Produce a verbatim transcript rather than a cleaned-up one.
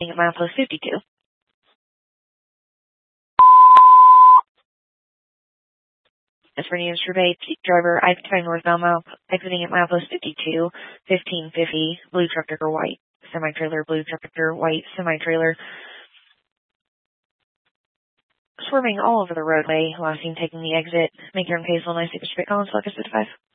exiting at milepost fifty-two. As for News Rebate, driver I-fifty-five northbound mile, exiting at milepost fifty-two, fifteen fifty, blue truck trigger white, semi-trailer, blue truck trigger white, semi-trailer, swerving all over the roadway, last seen taking the exit. Make your own case on nine six Pacific Collins, Focus fifty-five.